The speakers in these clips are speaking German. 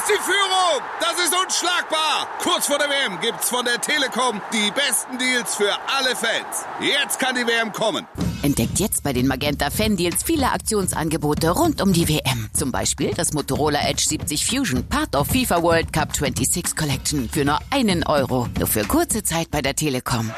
die Führung! Das ist unschlagbar! Kurz vor der WM gibt's von der Telekom die besten Deals für alle Fans. Jetzt kann die WM kommen. Entdeckt jetzt bei den Magenta Fan-Deals viele Aktionsangebote rund um die WM. Zum Beispiel das Motorola Edge 70 Fusion, Part of FIFA World Cup 26 Collection für nur €1. Nur für kurze Zeit bei der Telekom.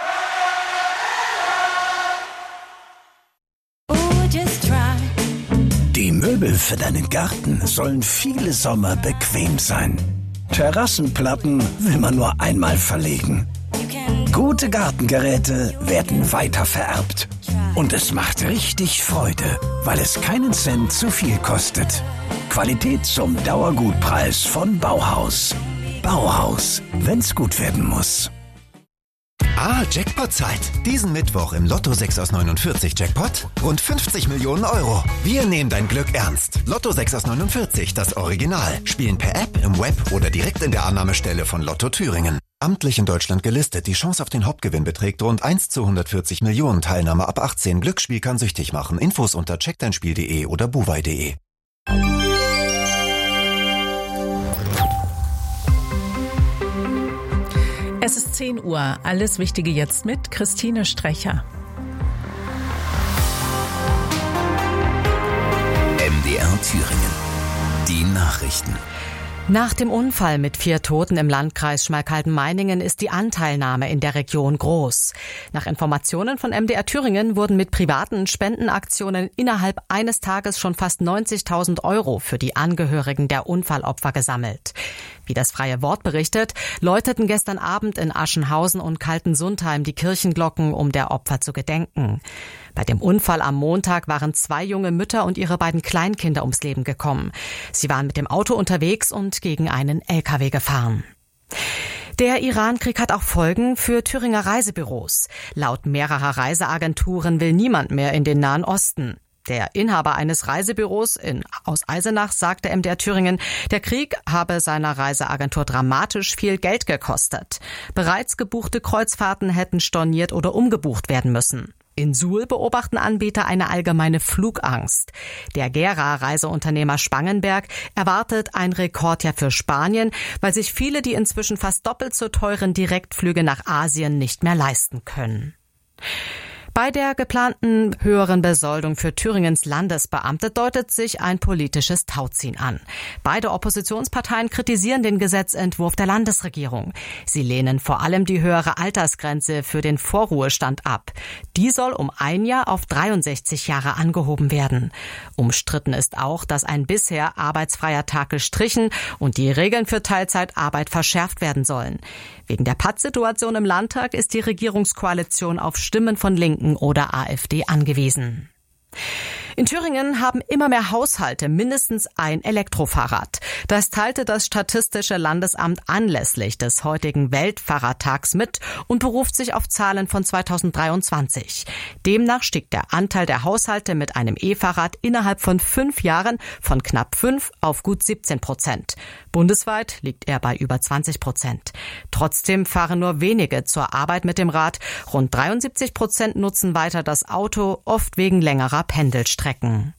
Die Möbel für deinen Garten sollen viele Sommer bequem sein. Terrassenplatten will man nur einmal verlegen. Gute Gartengeräte werden weitervererbt. Und es macht richtig Freude, weil es keinen Cent zu viel kostet. Qualität zum Dauergutpreis von Bauhaus. Bauhaus, wenn's gut werden muss. Jackpot-Zeit. Diesen Mittwoch im Lotto 6 aus 49 Jackpot rund 50 Millionen €. Wir nehmen dein Glück ernst. Lotto 6 aus 49, das Original. Spielen per App, im Web oder direkt in der Annahmestelle von Lotto Thüringen. Amtlich in Deutschland gelistet. Die Chance auf den Hauptgewinn beträgt rund 1 zu 140 Millionen. Teilnahme ab 18. Glücksspiel kann süchtig machen. Infos unter checkdeinspiel.de oder buwei.de. Es ist 10 Uhr. Alles Wichtige jetzt mit Christine Strecher. MDR Thüringen. Die Nachrichten. Nach dem Unfall mit 4 Toten im Landkreis Schmalkalden-Meiningen ist die Anteilnahme in der Region groß. Nach Informationen von MDR Thüringen wurden mit privaten Spendenaktionen innerhalb eines Tages schon fast 90.000 € für die Angehörigen der Unfallopfer gesammelt. Wie das Freie Wort berichtet, läuteten gestern Abend in Aschenhausen und Kaltensundheim die Kirchenglocken, um der Opfer zu gedenken. Bei dem Unfall am Montag waren 2 junge Mütter und ihre beiden Kleinkinder ums Leben gekommen. Sie waren mit dem Auto unterwegs und gegen einen LKW gefahren. Der Iran-Krieg hat auch Folgen für Thüringer Reisebüros. Laut mehrerer Reiseagenturen will niemand mehr in den Nahen Osten. Der Inhaber eines Reisebüros aus Eisenach sagte MDR Thüringen, der Krieg habe seiner Reiseagentur dramatisch viel Geld gekostet. Bereits gebuchte Kreuzfahrten hätten storniert oder umgebucht werden müssen. In Suhl beobachten Anbieter eine allgemeine Flugangst. Der Gera-Reiseunternehmer Spangenberg erwartet ein Rekordjahr für Spanien, weil sich viele die inzwischen fast doppelt so teuren Direktflüge nach Asien nicht mehr leisten können. Bei der geplanten höheren Besoldung für Thüringens Landesbeamte deutet sich ein politisches Tauziehen an. Beide Oppositionsparteien kritisieren den Gesetzentwurf der Landesregierung. Sie lehnen vor allem die höhere Altersgrenze für den Vorruhestand ab. Die soll um 1 Jahr auf 63 Jahre angehoben werden. Umstritten ist auch, dass ein bisher arbeitsfreier Tag gestrichen und die Regeln für Teilzeitarbeit verschärft werden sollen. Wegen der Pattsituation im Landtag ist die Regierungskoalition auf Stimmen von Linken oder AfD angewiesen. In Thüringen haben immer mehr Haushalte mindestens ein Elektrofahrrad. Das teilte das Statistische Landesamt anlässlich des heutigen Weltfahrradtags mit und beruft sich auf Zahlen von 2023. Demnach stieg der Anteil der Haushalte mit einem E-Fahrrad innerhalb von 5 Jahren von knapp 5 auf gut 17%. Bundesweit liegt er bei über 20%. Trotzdem fahren nur wenige zur Arbeit mit dem Rad. Rund 73% nutzen weiter das Auto, oft wegen längerer Pendelstrecken.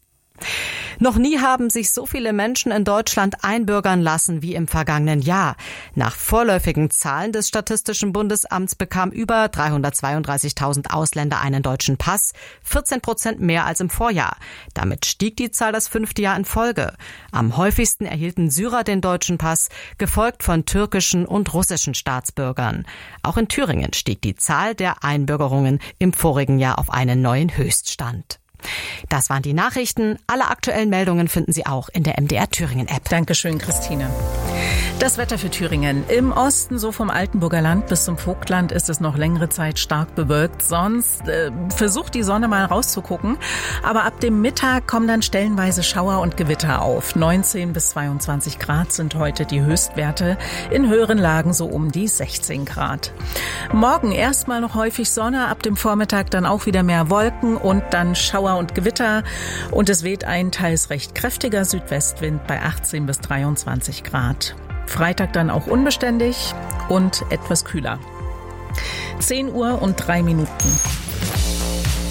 Noch nie haben sich so viele Menschen in Deutschland einbürgern lassen wie im vergangenen Jahr. Nach vorläufigen Zahlen des Statistischen Bundesamts bekamen über 332.000 Ausländer einen deutschen Pass, 14% mehr als im Vorjahr. Damit stieg die Zahl das 5. Jahr in Folge. Am häufigsten erhielten Syrer den deutschen Pass, gefolgt von türkischen und russischen Staatsbürgern. Auch in Thüringen stieg die Zahl der Einbürgerungen im vorigen Jahr auf einen neuen Höchststand. Das waren die Nachrichten. Alle aktuellen Meldungen finden Sie auch in der MDR Thüringen App. Dankeschön, Christine. Das Wetter für Thüringen. Im Osten, so vom Altenburger Land bis zum Vogtland, ist es noch längere Zeit stark bewölkt. Sonst versucht die Sonne mal rauszugucken. Aber ab dem Mittag kommen dann stellenweise Schauer und Gewitter auf. 19 bis 22 Grad sind heute die Höchstwerte. In höheren Lagen so um die 16 Grad. Morgen erstmal noch häufig Sonne, ab dem Vormittag dann auch wieder mehr Wolken und dann Schauer und Gewitter. Und es weht ein teils recht kräftiger Südwestwind bei 18 bis 23 Grad. Freitag dann auch unbeständig und etwas kühler. 10 Uhr und 3 Minuten.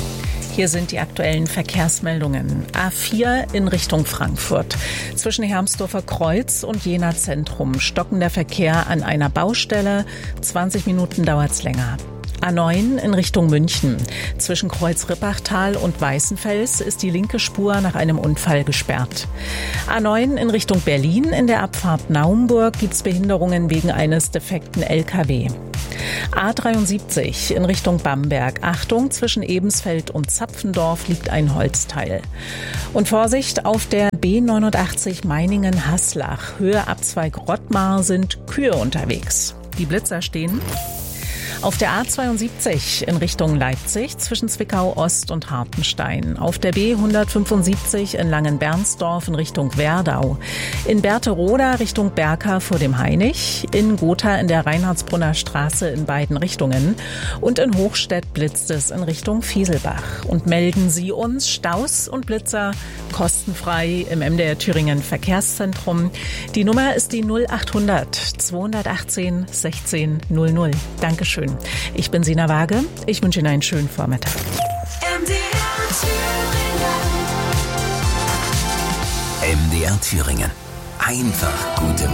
Hier sind die aktuellen Verkehrsmeldungen. A4 in Richtung Frankfurt. Zwischen Hermsdorfer Kreuz und Jena Zentrum stockender Verkehr an einer Baustelle. 20 Minuten dauert's länger. A9 in Richtung München. Zwischen Kreuz-Rippachtal und Weißenfels ist die linke Spur nach einem Unfall gesperrt. A9 in Richtung Berlin. In der Abfahrt Naumburg gibt's Behinderungen wegen eines defekten LKW. A73 in Richtung Bamberg. Achtung, zwischen Ebensfeld und Zapfendorf liegt ein Holzteil. Und Vorsicht, auf der B89 Meiningen-Haslach. Höhe Abzweig Rottmar sind Kühe unterwegs. Die Blitzer stehen auf der A72 in Richtung Leipzig zwischen Zwickau Ost und Hartenstein. Auf der B175 in Langenbernsdorf in Richtung Werdau. In Berthe-Roda Richtung Berka vor dem Hainich. In Gotha in der Reinhardsbrunner Straße in beiden Richtungen. Und in Hochstedt blitzt es in Richtung Fieselbach. Und melden Sie uns Staus und Blitzer kostenfrei im MDR Thüringen Verkehrszentrum. Die Nummer ist die 0800 218 16 00. Dankeschön. Ich bin Sina Waage. Ich wünsche Ihnen einen schönen Vormittag. MDR Thüringen. Einfach gute